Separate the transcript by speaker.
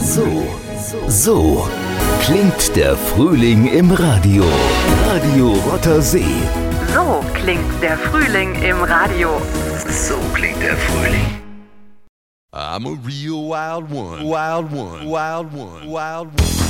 Speaker 1: So klingt der Frühling im Radio. Radio Rotter See.
Speaker 2: So klingt der Frühling im Radio.
Speaker 1: So klingt der Frühling.
Speaker 3: I'm a real wild one, wild one, wild one, wild one.